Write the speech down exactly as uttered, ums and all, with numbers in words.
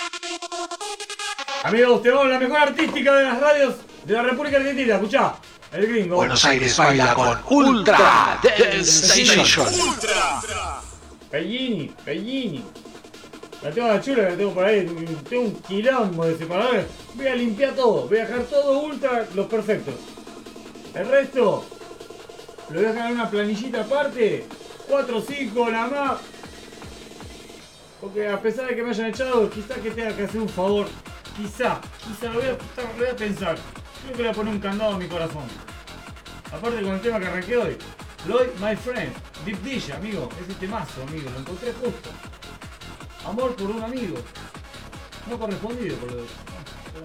Amigos, tenemos la mejor artística de las radios de la República Argentina. Escuchá, el gringo. Buenos Aires baila con Ultra Dance Station. Pellini, Pellini. La tengo a la chula, la tengo por ahí. Tengo un quilombo de separadores. Voy a limpiar todo. Voy a dejar todo ultra, los perfectos. El resto lo voy a dejar en una planillita aparte. cuatro o cinco nada más. Porque a pesar de que me hayan echado, quizá que tenga que hacer un favor. Quizá, quizá lo voy a, lo voy a pensar. Creo que le voy a poner un candado a mi corazón. Aparte con el tema que arranqué hoy. Lloyd, My Friend, Deep Dish, amigo. Ese temazo, amigo. Lo encontré justo. Amor por un amigo. No correspondido, por lo demás.